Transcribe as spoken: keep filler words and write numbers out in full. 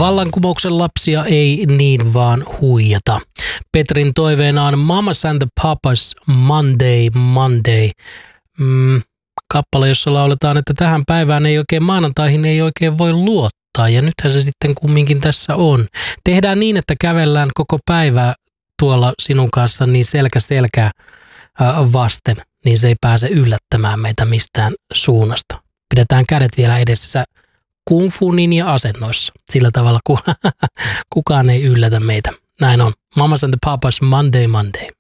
Vallankumouksen lapsia ei niin vaan huijata. Petrin toiveena on Mamas and the Papas Monday, Monday. Mm, kappale, jossa lauletaan, että tähän päivään ei oikein maanantaihin ei oikein voi luottaa. Ja nythän se sitten kumminkin tässä on. Tehdään niin, että kävellään koko päivää tuolla sinun kanssa niin selkä selkää vasten, niin se ei pääse yllättämään meitä mistään suunnasta. Pidetään kädet vielä edessä kung fu ninja asennoissa. Sillä tavalla, kun kukaan ei yllätä meitä. Näin on. Mamas and the Papas Monday, Monday.